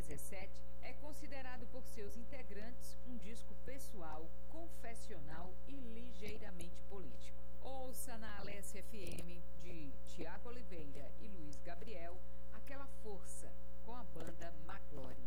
2017 é considerado por seus integrantes um disco pessoal, confessional e ligeiramente político. Ouça na Alesse FM, de Tiago Oliveira e Luiz Gabriel, Aquela Força, com a banda McGlory.